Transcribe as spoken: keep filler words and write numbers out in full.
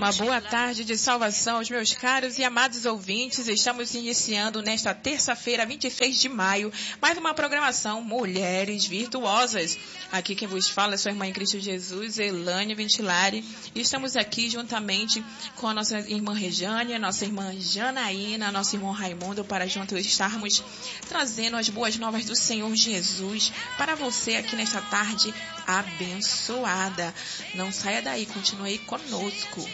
Uma boa tarde de salvação aos meus caros e amados ouvintes. Estamos iniciando nesta terça-feira, vinte e seis de maio, mais uma programação Mulheres Virtuosas. Aqui quem vos fala é sua irmã em Cristo Jesus, Elane Ventilari. E estamos aqui juntamente com a nossa irmã Rejane, a nossa irmã Janaína, nosso irmão Raimundo, para juntos estarmos trazendo as boas novas do Senhor Jesus para você aqui nesta tarde abençoada. Não saia daí, continue aí conosco.